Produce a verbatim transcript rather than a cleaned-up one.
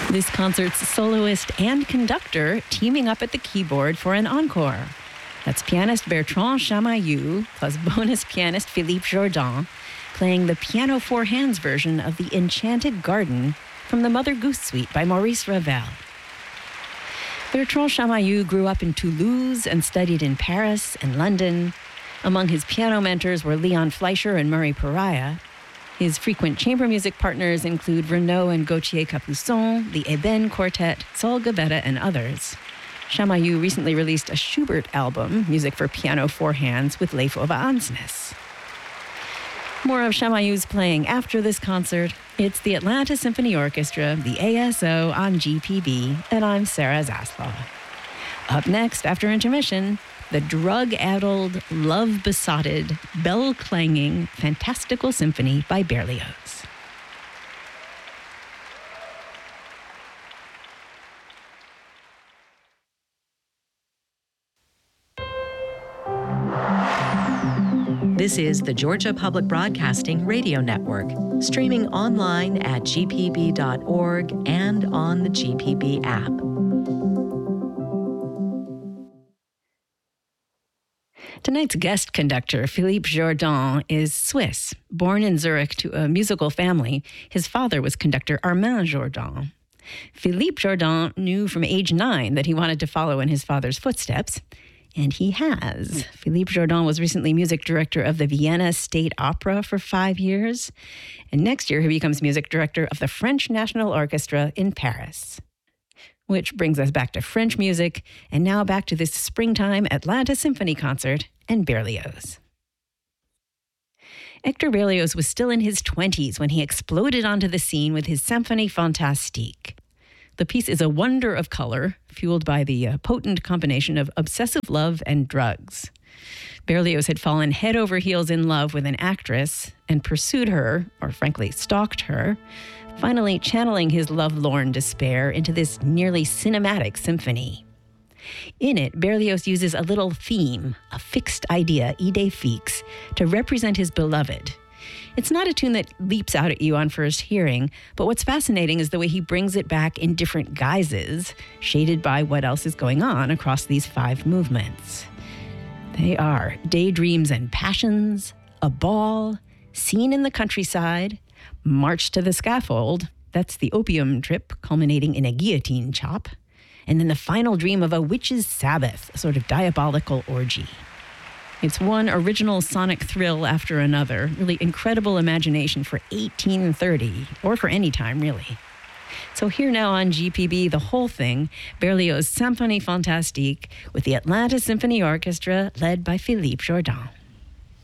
This concert's soloist and conductor teaming up at the keyboard for an encore. That's pianist Bertrand Chamayou plus bonus pianist Philippe Jourdan playing the piano four hands version of The Enchanted Garden from the Mother Goose Suite by Maurice Ravel. Bertrand Chamayou grew up in Toulouse and studied in Paris and London. Among his piano mentors were Leon Fleischer and Murray Pariah. His frequent chamber music partners include Renaud and Gauthier Capuçon, the Eben Quartet, Saul Gavetta, and others. Chamayou recently released a Schubert album, music for piano four hands, with Leif Ove Ansnes. More of Chamayou's playing after this concert. It's the Atlanta Symphony Orchestra, the A S O on G P B, and I'm Sarah Zaslav. Up next, after intermission, the drug-addled, love-besotted, bell-clanging, fantastical symphony by Berlioz. This is the Georgia Public Broadcasting Radio Network, streaming online at g p b dot org and on the G P B app. Tonight's guest conductor, Philippe Jourdan, is Swiss. Born in Zurich to a musical family, his father was conductor Armand Jourdan. Philippe Jourdan knew from age nine that he wanted to follow in his father's footsteps, and he has. Philippe Jourdan was recently music director of the Vienna State Opera for five years, and next year he becomes music director of the French National Orchestra in Paris. Which brings us back to French music, and now back to this springtime Atlanta Symphony concert and Berlioz. Hector Berlioz was still in his twenties when he exploded onto the scene with his Symphonie Fantastique. The piece is a wonder of color, fueled by the uh, potent combination of obsessive love and drugs. Berlioz had fallen head over heels in love with an actress and pursued her, or frankly stalked her, finally channeling his lovelorn despair into this nearly cinematic symphony. In it, Berlioz uses a little theme, a fixed idea, idée fixe, to represent his beloved. It's not a tune that leaps out at you on first hearing, but what's fascinating is the way he brings it back in different guises, shaded by what else is going on across these five movements. They are daydreams and passions, a ball, scene in the countryside, march to the scaffold, that's the opium trip culminating in a guillotine chop, and then the final dream of a witch's sabbath, a sort of diabolical orgy. It's one original sonic thrill after another, really incredible imagination for eighteen thirty, or for any time, really. So here now on G P B, the whole thing, Berlioz' Symphonie Fantastique with the Atlanta Symphony Orchestra led by Philippe Jourdan.